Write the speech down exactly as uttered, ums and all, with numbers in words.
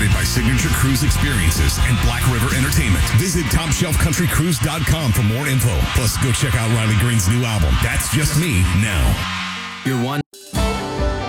supported by Signature Cruise Experiences and Black River Entertainment. Visit top shelf country cruise dot com for more info. Plus, go check out Riley Green's new album, That's Just Me, now. Your one